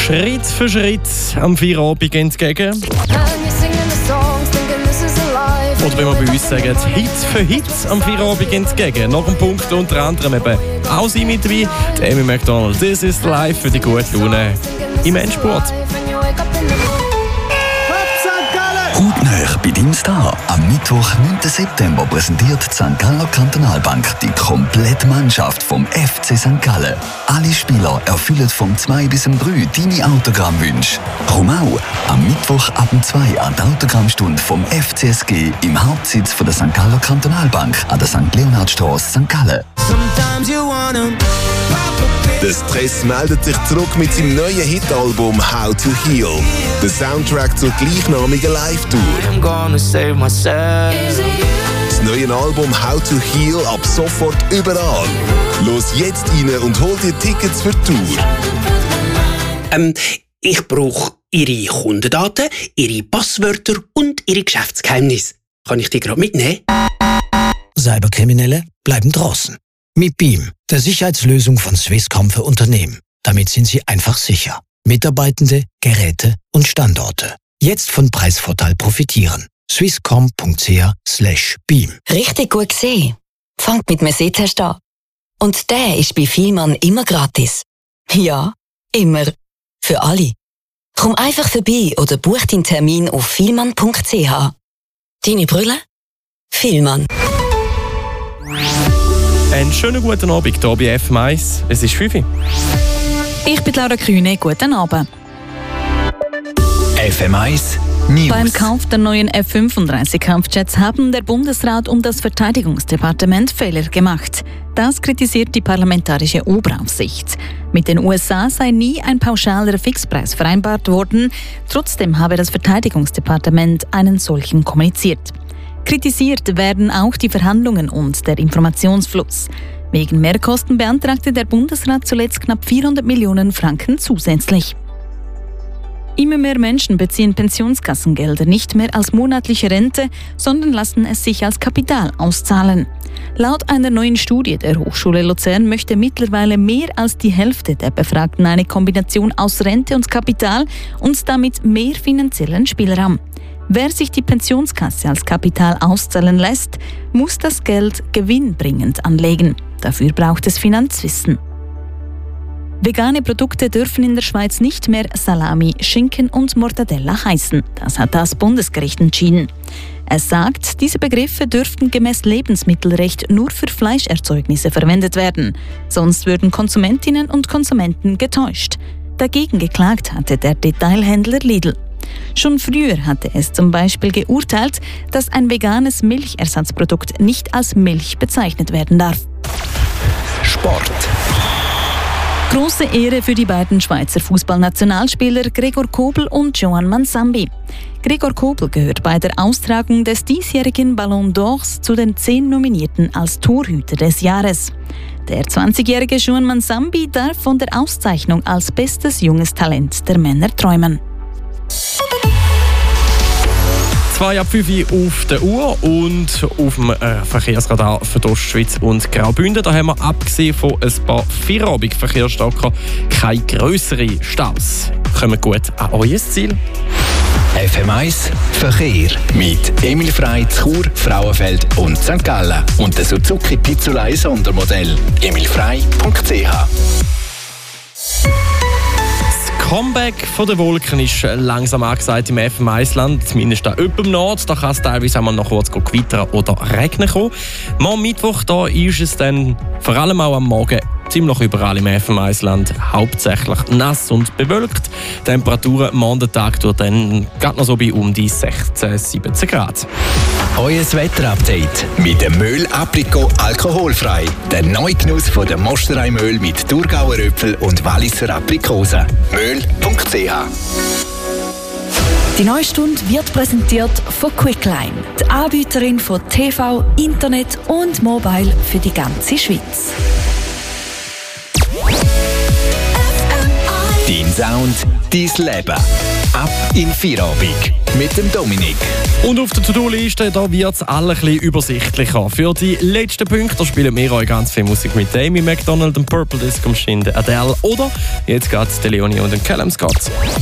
Schritt für Schritt am Feierabend entgegen. Oder wenn wir bei uns sagen, Hit für Hit am Feierabend entgegen. Nach dem Punkt unter anderem eben auch sie mit dabei. Die Amy Macdonald, This is Life für die gute Laune im Endspurt. Hautnah bei deinem Star. Am Mittwoch, 9. September, präsentiert die St. Galler Kantonalbank die komplette Mannschaft vom FC St. Gallen. Alle Spieler erfüllen vom 2 bis 3 deine Autogrammwünsche. Komm auch am Mittwoch ab 2 an die Autogrammstunde vom FCSG im Hauptsitz von der St. Galler Kantonalbank an der St. Leonhardstraße, St. Gallen. Der Stress meldet sich zurück mit seinem neuen Hitalbum «How to Heal». Der Soundtrack zur gleichnamigen Live-Tour. Das neue Album «How to Heal» ab sofort überall. Los jetzt rein und hol dir Tickets für die Tour. Ich brauche Ihre Kundendaten, Ihre Passwörter und Ihre Geschäftsgeheimnisse. Kann ich die gerade mitnehmen? Cyberkriminelle bleiben draußen. Mit Beam, der Sicherheitslösung von Swisscom für Unternehmen. Damit sind Sie einfach sicher. Mitarbeitende, Geräte und Standorte. Jetzt von Preisvorteil profitieren. swisscom.ch/beam. Richtig gut gesehen. Fangt mit einem Sehtest an. Und der ist bei Vielmann immer gratis. Ja, immer. Für alle. Komm einfach vorbei oder buch deinen Termin auf vielmann.ch. Deine Brille? Vielmann. Einen schönen guten Abend hier bei FM1. Es ist 5 Uhr. Ich bin Laura Kühne. Guten Abend. FM1 News. Beim Kauf der neuen F-35-Kampfjets haben der Bundesrat und das Verteidigungsdepartement Fehler gemacht. Das kritisiert die parlamentarische Oberaufsicht. Mit den USA sei nie ein pauschaler Fixpreis vereinbart worden. Trotzdem habe das Verteidigungsdepartement einen solchen kommuniziert. Kritisiert werden auch die Verhandlungen und der Informationsfluss. Wegen Mehrkosten beantragte der Bundesrat zuletzt knapp 400 Millionen Franken zusätzlich. Immer mehr Menschen beziehen Pensionskassengelder nicht mehr als monatliche Rente, sondern lassen es sich als Kapital auszahlen. Laut einer neuen Studie der Hochschule Luzern möchte mittlerweile mehr als die Hälfte der Befragten eine Kombination aus Rente und Kapital und damit mehr finanziellen Spielraum. Wer sich die Pensionskasse als Kapital auszahlen lässt, muss das Geld gewinnbringend anlegen. Dafür braucht es Finanzwissen. Vegane Produkte dürfen in der Schweiz nicht mehr Salami, Schinken und Mortadella heißen. Das hat das Bundesgericht entschieden. Es sagt, diese Begriffe dürften gemäß Lebensmittelrecht nur für Fleischerzeugnisse verwendet werden. Sonst würden Konsumentinnen und Konsumenten getäuscht. Dagegen geklagt hatte der Detailhändler Lidl. Schon früher hatte es zum Beispiel geurteilt, dass ein veganes Milchersatzprodukt nicht als Milch bezeichnet werden darf. Sport. Grosse Ehre für die beiden Schweizer Fußballnationalspieler Gregor Kobel und Joan Mansambi. Gregor Kobel gehört bei der Austragung des diesjährigen Ballon d'Ors zu den 10 Nominierten als Torhüter des Jahres. Der 20-jährige Joan Mansambi darf von der Auszeichnung als bestes junges Talent der Männer träumen. 2 ab 5 Uhr auf der Uhr und auf dem Verkehrsradar für die Ostschweiz und Graubünden. Da haben wir, abgesehen von ein paar Feierabend-Verkehrsstocker, keine grösseren Staus. Kommen gut an euer Ziel. FM1 Verkehr mit Emil Frey, Chur, Frauenfeld und St. Gallen und der Suzuki Pizzolei Sondermodell. emilfrey.ch. Comeback von den Wolken ist langsam angesagt im FM1-Land, zumindest da oben im Nord. Da kann es teilweise einmal noch kurz gewittern oder regnen kommen. Morgen Mittwoch da ist es dann vor allem auch am Morgen ziemlich überall im FM1-Land hauptsächlich nass und bewölkt. Temperaturen morgen Tag durch dann gerade noch so bei um die 16, 17 Grad. Euer Wetterupdate mit dem Möhl Aprikot alkoholfrei. Der neue Genuss von der Mosterei-Möhl mit Thurgauer Äpfel und Walliser Aprikosen. Möhl.ch. Die neue Stunde wird präsentiert von Quickline, die Anbieterin von TV, Internet und Mobile für die ganze Schweiz. Dein Sound, dein Leben. Ab in Feierabend mit dem Dominik. Und auf der To-Do-Liste wird es alle ein bisschen übersichtlicher. Für die letzten Punkte spielen wir euch ganz viel Musik mit Amy McDonald, dem Purple Disco Machine, Adele oder jetzt geht's der Leonie und den Callum Scott.